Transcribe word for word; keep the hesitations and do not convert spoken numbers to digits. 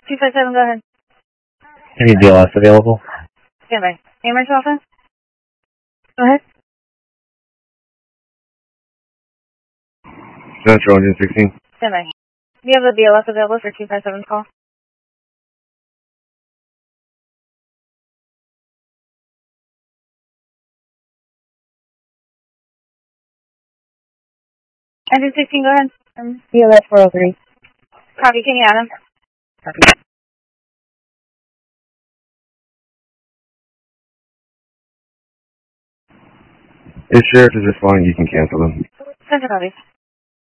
two five seven, go ahead. Any D L S available? Stand by. Amherst office? Go ahead. Central Engine sixteen. Stand by. Do you have the D L S available for two five seven call? Engine sixteen, go ahead. Um, D L S four oh three. copy, can you add him? Copy. If Sheriff is responding, you can cancel them. Central copy.